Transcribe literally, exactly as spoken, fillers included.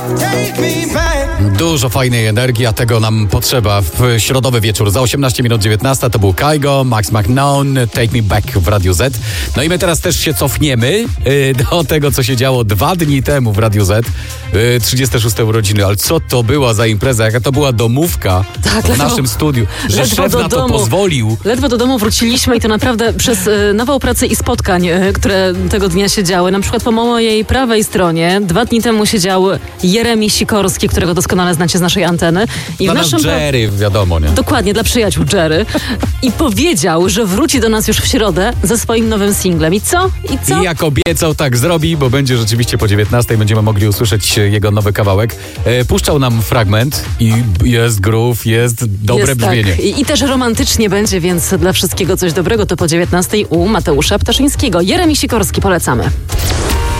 Dużo fajnej energii, a tego nam potrzeba w środowy wieczór. Za osiemnaście minut dziewiętnasta to był Kygo, Max McKnown, Take Me Back w Radiu Z. No i my teraz też się cofniemy yy, do tego, co się działo dwa dni temu w Radiu Z. Yy, trzydzieste szóste urodziny, ale co to była za impreza, jaka to była domówka tak, w ledwo, naszym studiu, że szef na to domu. pozwolił. Ledwo do domu wróciliśmy i to naprawdę przez y, nawał pracy i spotkań, y, które tego dnia się działy. Na przykład po mojej prawej stronie dwa dni temu siedział Jeremi Sikorski, którego doskonale znacie z naszej anteny. I Dla w nas naszym Jerry, wiadomo, nie? Dokładnie, dla przyjaciół Jerry. I powiedział, że wróci do nas już w środę ze swoim nowym singlem. I co? I co? I jak obiecał, tak zrobi, bo będzie rzeczywiście po dziewiętnastej będziemy mogli usłyszeć jego nowy kawałek. E, puszczał nam fragment i jest groove, jest dobre jest, brzmienie. Tak. I, I też romantycznie będzie, więc dla wszystkiego coś dobrego to po dziewiętnastej u Mateusza Ptaszyńskiego. Jeremi Sikorski, polecamy.